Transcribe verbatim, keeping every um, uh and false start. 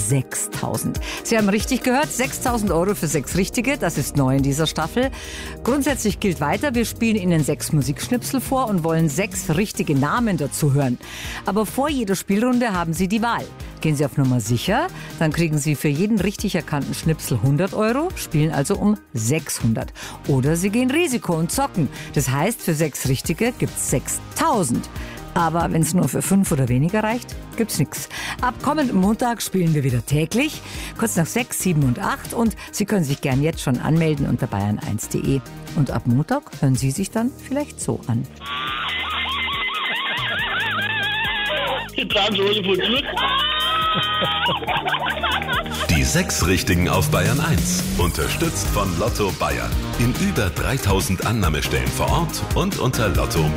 sechstausend. Sie haben richtig gehört, sechstausend Euro für sechs Richtige, das ist neu in dieser Staffel. Grundsätzlich gilt weiter, wir spielen Ihnen sechs Musikschnipsel vor und wollen sechs richtige Namen dazu hören. Aber vor jeder Spielrunde haben Sie die Wahl. Gehen Sie auf Nummer sicher, dann kriegen Sie für jeden richtig erkannten Schnipsel hundert Euro, spielen also um sechshundert. Oder Sie gehen Risiko und zocken. Das heißt, für sechs Richtige gibt's sechstausend. Aber wenn es nur für fünf oder weniger reicht, gibt's nichts. Ab kommenden Montag spielen wir wieder täglich, kurz nach sechs, sieben und acht. Und Sie können sich gern jetzt schon anmelden unter bayern eins punkt de. Und ab Montag hören Sie sich dann vielleicht so an. Die Transhose von Glück. Die sechs Richtigen auf Bayern eins. Unterstützt von Lotto Bayern. In über dreitausend Annahmestellen vor Ort und unter lotto